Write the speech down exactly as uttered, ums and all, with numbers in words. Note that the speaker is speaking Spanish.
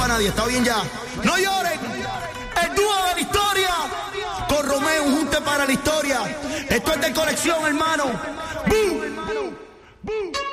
para nadie, está bien ya. No lloren, el dúo de la historia, con Romeo, un junte para la historia. Esto es de colección, hermano. ¡Bum!